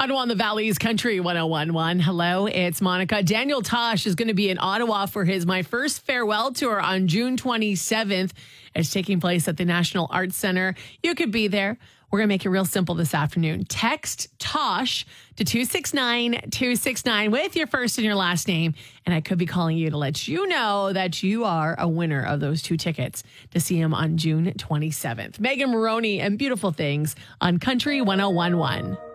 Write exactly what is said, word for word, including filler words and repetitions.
Ottawa in the Valley's Country one oh one one. Hello, it's Monica. Daniel Tosh is going to be in Ottawa for his My First Farewell tour on June twenty-seventh. It's taking place at the National Arts Centre. You could be there. We're going to make it real simple this afternoon. Text Tosh to two six nine two six nine with your first and your last name. And I could be calling you to let you know that you are a winner of those two tickets to see him on June twenty-seventh. Megan Maroney and Beautiful Things on Country one oh one one.